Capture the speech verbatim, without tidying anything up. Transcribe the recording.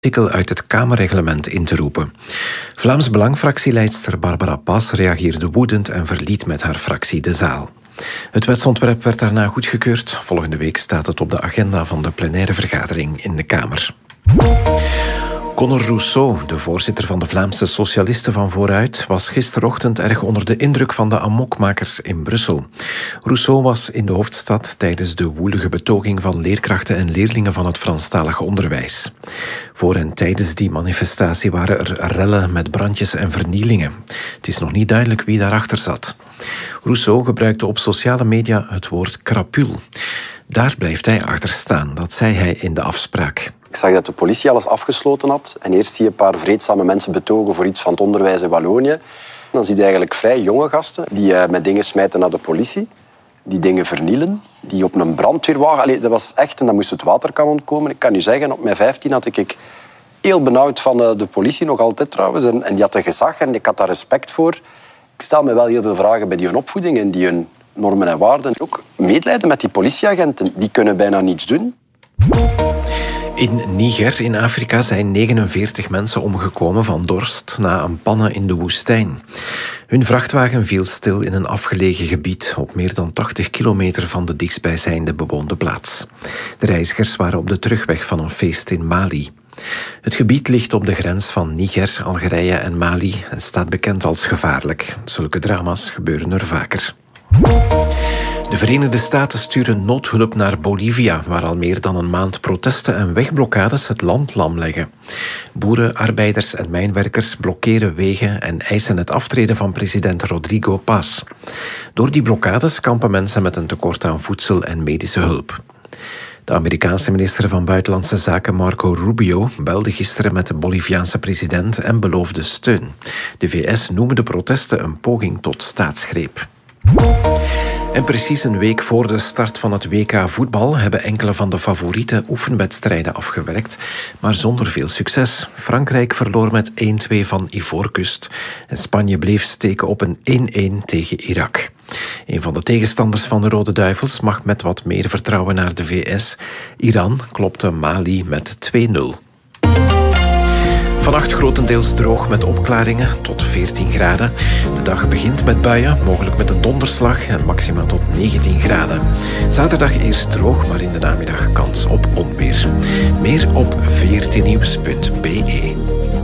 artikel uit het Kamerreglement in te roepen. Vlaams Belang-fractieleidster Barbara Pas reageerde woedend en verliet met haar fractie de zaal. Het wetsontwerp werd daarna goedgekeurd. Volgende week staat het op de agenda van de plenaire vergadering in de Kamer. Conor Rousseau, de voorzitter van de Vlaamse Socialisten van Vooruit, was gisterochtend erg onder de indruk van de amokmakers in Brussel. Rousseau was in de hoofdstad tijdens de woelige betoging van leerkrachten en leerlingen van het Franstalig onderwijs. Voor en tijdens die manifestatie waren er rellen met brandjes en vernielingen. Het is nog niet duidelijk wie daarachter zat. Rousseau gebruikte op sociale media het woord krapul. Daar blijft hij achter staan, dat zei hij in de afspraak. Ik zag dat de politie alles afgesloten had. En eerst zie je een paar vreedzame mensen betogen voor iets van het onderwijs in Wallonië. Dan zie je eigenlijk vrij jonge gasten die uh, met dingen smijten naar de politie. Die dingen vernielen. Die op een brandweerwagen... Allee, dat was echt... En dan moest het waterkanon komen. Ik kan u zeggen, op mijn vijftien had ik heel benauwd van de, de politie. Nog altijd trouwens. En, en die had een gezag en ik had daar respect voor. Ik stel me wel heel veel vragen bij die hun opvoeding en die hun normen en waarden. Ook medelijden met die politieagenten. Die kunnen bijna niets doen. In Niger in Afrika zijn negenenveertig mensen omgekomen van dorst na een panne in de woestijn. Hun vrachtwagen viel stil in een afgelegen gebied op meer dan tachtig kilometer van de dichtstbijzijnde bewoonde plaats. De reizigers waren op de terugweg van een feest in Mali. Het gebied ligt op de grens van Niger, Algerije en Mali en staat bekend als gevaarlijk. Zulke drama's gebeuren er vaker. De Verenigde Staten sturen noodhulp naar Bolivia, waar al meer dan een maand protesten en wegblokkades het land lam leggen. Boeren, arbeiders en mijnwerkers blokkeren wegen en eisen het aftreden van president Rodrigo Paz. Door die blokkades kampen mensen met een tekort aan voedsel en medische hulp. De Amerikaanse minister van Buitenlandse Zaken Marco Rubio belde gisteren met de Boliviaanse president en beloofde steun. De V S noemde de protesten een poging tot staatsgreep. En precies een week voor de start van het W K voetbal hebben enkele van de favoriete oefenwedstrijden afgewerkt, maar zonder veel succes. Frankrijk verloor met één-twee van Ivoorkust en Spanje bleef steken op een één-één tegen Irak. Een van de tegenstanders van de Rode Duivels mag met wat meer vertrouwen naar de V S. Iran klopte Mali met twee-nul. Vannacht grotendeels droog met opklaringen tot veertien graden. De dag begint met buien, mogelijk met een donderslag en maxima tot negentien graden. Zaterdag eerst droog, maar in de namiddag kans op onweer. Meer op veertien nieuws punt b e.